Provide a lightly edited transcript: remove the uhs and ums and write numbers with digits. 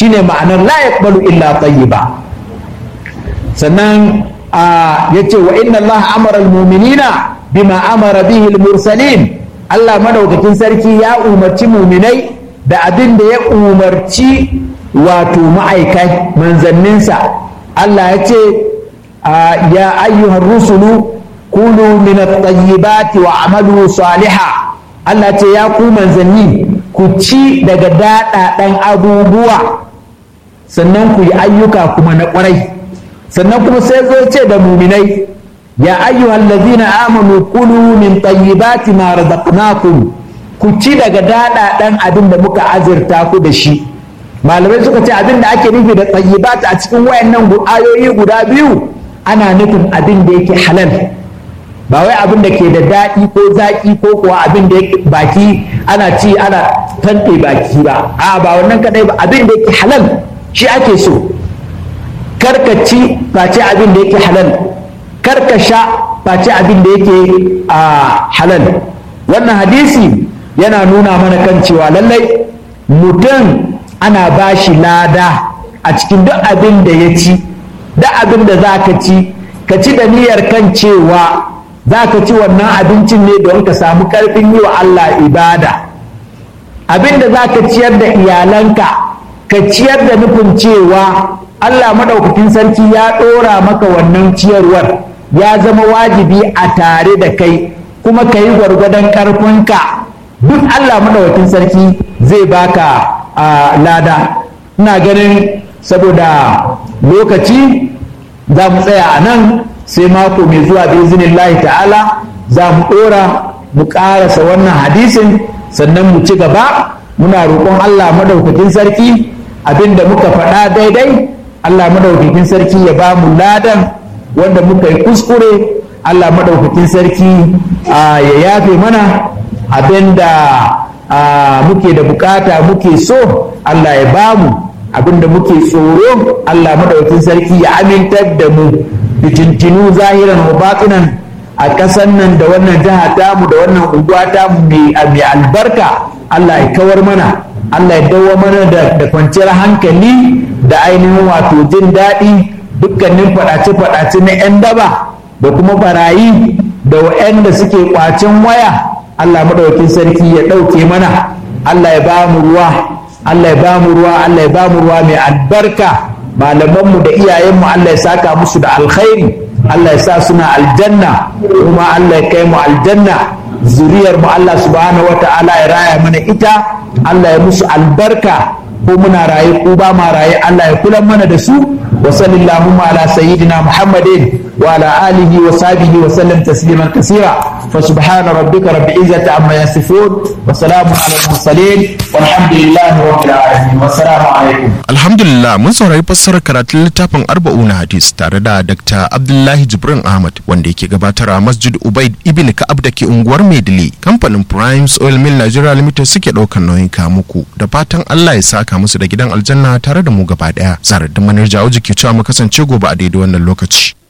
shine ma'anar la yaqbalu illa tayyiba. Sannan yace wa inna Allah amara al-mu'minina bima amara bihi al-mursalin. Allah madaukakin sarki ya umarci mu'minai da abin da ya umarci wato ma'aikai manzanninsa. Allah ya ce ya ayyuhar rusulu kulu min at-tayyibati wa amalu salihan. Allah ce ya ku manzanni ku ci daga daɗaɗɗen abubuwa sannan ku yi ayyuka kuma na ƙwarai. Sannan kuma sai zo ce da muminai ya ayyuhal ladzina amanu kulu min tayyibati ma razaqnakum, ku ci daga daɗaɗɗen abin da muka azurta ku da shi. Malamai suka ce abin da ake nufi da tayyibat a cikin wayannan ayoyi guda biyu ana nufin abin da yake halal, ba wai abin da ke da daɗi ko zaƙi ko kuwa abin da yake baki ana ci ana tanɗe baki ba. A ba wannan kadai ba, abin da yake halal shi ake so. Karka ci face abin da yake halal, karka sha face abin da yake halal. Wannan hadisi yana nuna mana kan cewa lallai mutum ana ba shi lada a cikin duk abin da ya ci. Duk abin da za ka ci da niyyar kan cewa za ka ci wannan abincin ne don ka samu karfin yi wa Allah ibada. Abin da za ka ciyar da iyalanka, ka ciyar da nufin cewa Allah maɗaukakin sarki ya ɗora maka wannan ciyarwar, ya zama wajibi a tare da kai, kuma ka yi gwargwadon ƙarfinka, duk Allah maɗaukakin sarki zai baka lada. Ina ganin saboda lokaci za mu tsaya a nan, sai mako mai zuwa bi iznillahi ta'ala za mu ɗora mu ƙarasa wannan hadisin, sannan mu ci gaba. Muna roƙon Allah maɗaukakin sarki abinda muka faɗa daidai Allah madaukakin sarki ya ba mu ladan, wanda muka yi kuskure Allah madaukakin sarki ya yafe mana. Abinda muke da bukata muke so Allah ya ba mu, abinda muke tsoro Allah madaukakin sarki ya amintar da mu. Fitintinu zahiran wa batinan a ƙasar nan da wannan jiha tamu da wannan unguwa tamu mai albarka Allah ya kawar mana, Allah ya dawo mana da kwanciyar hankali da ainihin wato jin daɗi. Dukkanin faɗace-faɗace na 'yan daba da kuma barayi da waɗanda suke ƙwacen waya Allah maɗaukin sarki ya ɗauke mana. Allah ya ba mu ruwa, Allah ya ba mu ruwa, Allah ya ba mu ruwa mai albarka. Malamanmu da iyayenmu Allah ya saka musu da alkhairi, Allah ya sa suna aljanna, kuma Allah ya kai mu aljanna. Zuriyar mu Allah subhanahu wata'ala ya raya mana ita, Allah ya musu albarka, ko muna raye ko ba ma raye Allah ya kula mana da su. Wa sallallahu ala sayyidina Muhammadin wa ala alihi wa sahbihi wa sallam tasliman kaseera. Fa subhana rabbika rabbil izzati amma yasifun wa salamun ala mursalin walhamdulillahi rabbil alamin. Wassalamu alaikum. Alhamdulillah, mun saurari fassarar karatun littafin Arba'una Hadis tare da Dr. Abdullahi Jibrin Ahmad, wanda yake gabatar a Masjid Ubaid ibn Ka'ab da ke unguwar Maidili. Kamfanin Primes Oil Mill Nigeria Limited suke ɗaukar nauyin muku, da fatan Allah ya saka musu da gidan aljanna tare da mu gaba daya. Zarar da manar jawo jiki cewa mu kasance gobe a daidai wannan lokaci.